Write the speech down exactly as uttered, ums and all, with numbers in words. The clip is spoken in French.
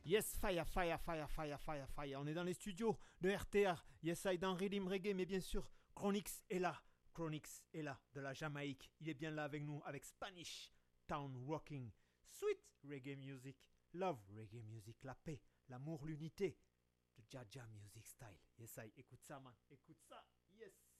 Yes, fire, fire, fire, fire, fire, fire. On est dans les studios de R T R. Yes, I dans Rhythm Reggae, mais bien sûr, Chronix est là. Chronix est là, de la Jamaïque. Il est bien là avec nous, avec Spanish Town Rocking. Sweet reggae music. Love reggae music. La paix, l'amour, l'unité. De Jaja music style. Yes, I. Écoute ça, man. Écoute ça. Yes.